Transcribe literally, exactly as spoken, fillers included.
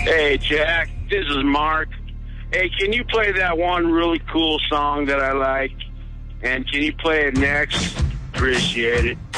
Hey, Jack, this is Mark. Hey, can you play that one really cool song that I like? And can you play it next? Appreciate it.